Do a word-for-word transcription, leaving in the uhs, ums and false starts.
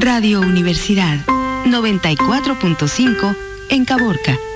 Radio Universidad noventa y cuatro punto cinco en Caborca.